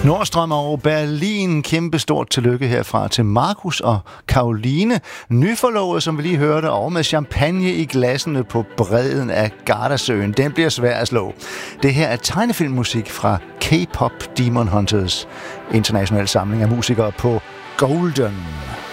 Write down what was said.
Nordstrøm og Berlin. Kæmpe stort tillykke herfra til Markus og Karoline. Nyforlovet, som vi lige hørte, og med champagne i glassene på bredden af Gardasøen. Den bliver svær at slå. Det her er tegnefilmmusik fra K-pop Demon Hunters. International samling af musikere på Golden.